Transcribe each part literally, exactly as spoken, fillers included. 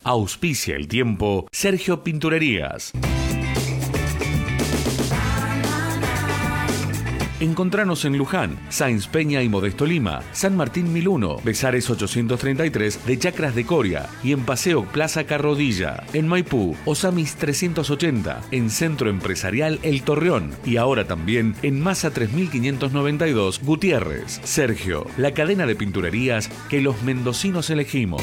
Auspicia el tiempo Sergio Pinturerías. Encontranos en Luján, Sáenz Peña y Modesto Lima, San Martín mil uno, Besares ochocientos treinta y tres de Chacras de Coria y en Paseo Plaza Carrodilla. En Maipú, Osamis trescientos ochenta, en Centro Empresarial El Torreón y ahora también en Masa tres mil quinientos noventa y dos Gutiérrez. Sergio, la cadena de pinturerías que los mendocinos elegimos.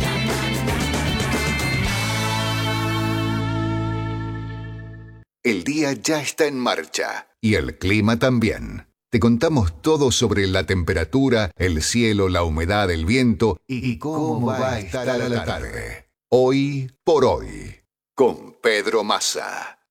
El día ya está en marcha y el clima también. Te contamos todo sobre la temperatura, el cielo, la humedad, el viento y cómo va a estar a la tarde. Hoy por hoy, con Pedro Massa.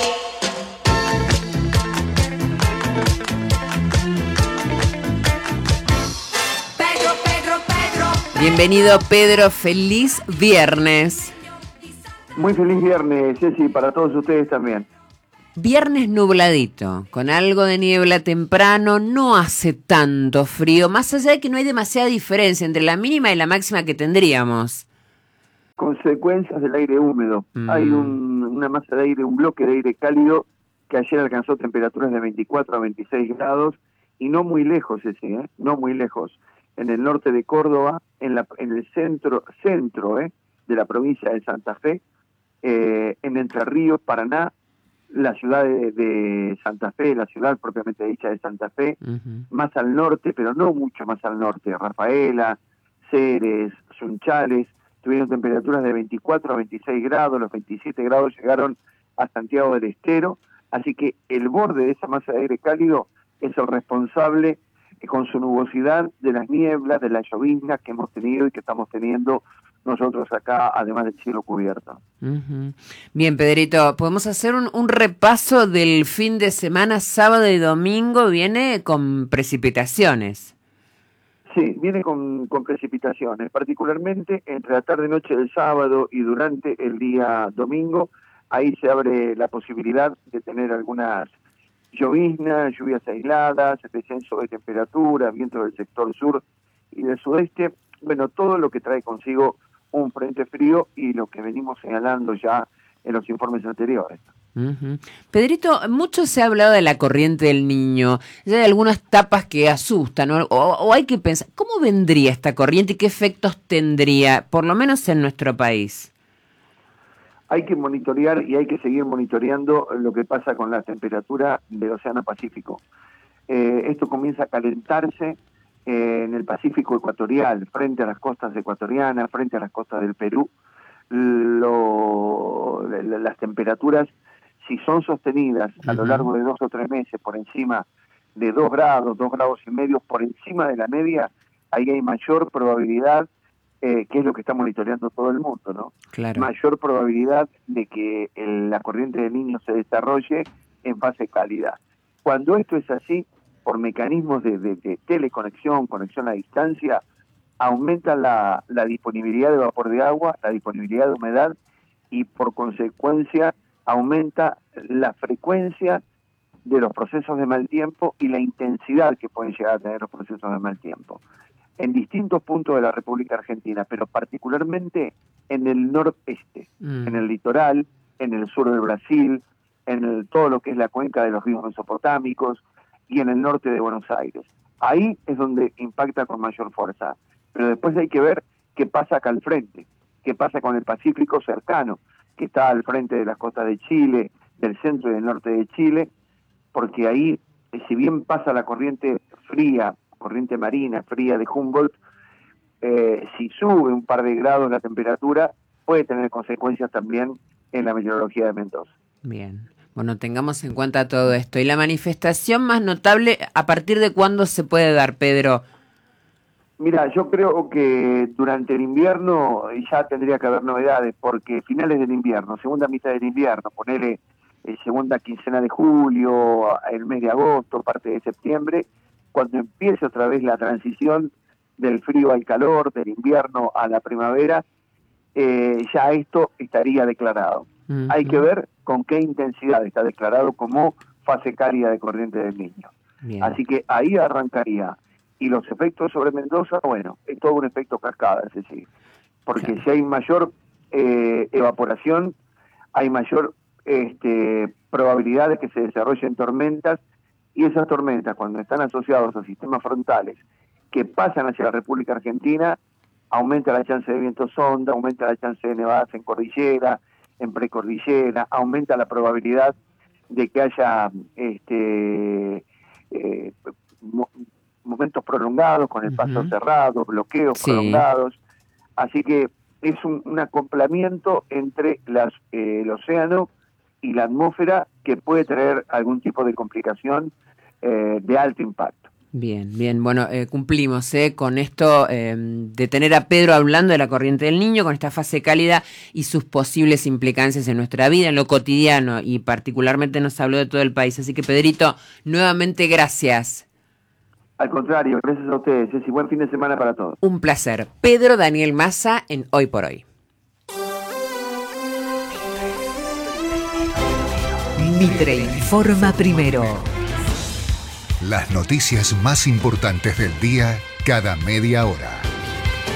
Pedro, Pedro, Pedro. Bienvenido, Pedro. Feliz viernes. Muy feliz viernes, Ceci, para todos ustedes también. Viernes nubladito, con algo de niebla temprano, no hace tanto frío, más allá de que no hay demasiada diferencia entre la mínima y la máxima que tendríamos. Consecuencias del aire húmedo. Mm. Hay un, una masa de aire, un bloque de aire cálido que ayer alcanzó temperaturas de veinticuatro a veintiséis grados y no muy lejos ese, ¿eh? No muy lejos. En el norte de Córdoba, en, la, en el centro, centro ¿eh? de la provincia de Santa Fe, eh, en Entre Ríos, Paraná, la ciudad de, de Santa Fe, la ciudad propiamente dicha de Santa Fe, uh-huh. Más al norte, pero no mucho más al norte, Rafaela, Ceres, Sunchales, tuvieron temperaturas de veinticuatro a veintiséis grados, los veintisiete grados llegaron a Santiago del Estero, así que el borde de esa masa de aire cálido es el responsable eh, con su nubosidad de las nieblas, de las lloviznas que hemos tenido y que estamos teniendo nosotros acá, además del cielo cubierto. Uh-huh. Bien, Pedrito, podemos hacer un, un repaso del fin de semana, sábado y domingo, viene con precipitaciones. Sí, viene con, con precipitaciones, particularmente entre la tarde-noche del sábado y durante el día domingo, ahí se abre la posibilidad de tener algunas lloviznas, lluvias aisladas, descenso de temperatura, viento del sector sur y del sudeste, bueno, todo lo que trae consigo un frente frío y lo que venimos señalando ya en los informes anteriores. Uh-huh. Pedrito, mucho se ha hablado de la corriente del Niño, ya hay algunas tapas que asustan, ¿no? o, o hay que pensar, ¿cómo vendría esta corriente y qué efectos tendría, por lo menos en nuestro país? Hay que monitorear y hay que seguir monitoreando lo que pasa con la temperatura del Océano Pacífico. Eh, esto comienza a calentarse Eh, en el Pacífico ecuatorial, frente a las costas ecuatorianas, frente a las costas del Perú, lo, las temperaturas, si son sostenidas a lo largo de dos o tres meses por encima de dos grados, dos grados y medio por encima de la media, ahí hay mayor probabilidad, eh, que es lo que está monitoreando todo el mundo, ¿no? Claro. Mayor probabilidad de que el, la corriente del Niño se desarrolle en fase cálida. Cuando esto es así, por mecanismos de, de, de teleconexión, conexión a distancia, aumenta la, la disponibilidad de vapor de agua, la disponibilidad de humedad y por consecuencia aumenta la frecuencia de los procesos de mal tiempo y la intensidad que pueden llegar a tener los procesos de mal tiempo. En distintos puntos de la República Argentina, pero particularmente en el noreste, mm. en el litoral, en el sur del Brasil, en el, todo lo que es la cuenca de los ríos mesopotámicos, y en el norte de Buenos Aires. Ahí es donde impacta con mayor fuerza. Pero después hay que ver qué pasa acá al frente, qué pasa con el Pacífico cercano, que está al frente de las costas de Chile, del centro y del norte de Chile, porque ahí, si bien pasa la corriente fría, corriente marina fría de Humboldt, eh, si sube un par de grados la temperatura, puede tener consecuencias también en la meteorología de Mendoza. Bien. Bueno, tengamos en cuenta todo esto. ¿Y la manifestación más notable, a partir de cuándo se puede dar, Pedro? Mira, yo creo que durante el invierno ya tendría que haber novedades, porque finales del invierno, segunda mitad del invierno, ponerle eh, segunda quincena de julio, el mes de agosto, parte de septiembre, cuando empiece otra vez la transición del frío al calor, del invierno a la primavera, eh, ya esto estaría declarado. Uh-huh. Hay que ver con qué intensidad está declarado como fase cálida de corriente del Niño. Bien. Así que ahí arrancaría. Y los efectos sobre Mendoza, bueno, es todo un efecto cascada, es decir, porque claro. si hay mayor eh, evaporación, hay mayor este, probabilidad de que se desarrollen tormentas, y esas tormentas, cuando están asociadas a sistemas frontales que pasan hacia la República Argentina, aumenta la chance de viento sonda, aumenta la chance de nevadas en cordillera, en precordillera, aumenta la probabilidad de que haya este, eh, mo momentos prolongados con el paso uh-huh. cerrado, bloqueos sí. prolongados. Así que es un, un acoplamiento entre las, eh, el océano y la atmósfera que puede traer algún tipo de complicación eh, de alto impacto. Bien, bien, bueno, eh, cumplimos eh, con esto eh, de tener a Pedro hablando de la corriente del Niño, con esta fase cálida y sus posibles implicancias en nuestra vida, en lo cotidiano, y particularmente nos habló de todo el país. Así que, Pedrito, nuevamente gracias. Al contrario, gracias a ustedes, y buen fin de semana para todos. Un placer. Pedro Daniel Massa en Hoy por Hoy. Mitre informa primero. Las noticias más importantes del día cada media hora.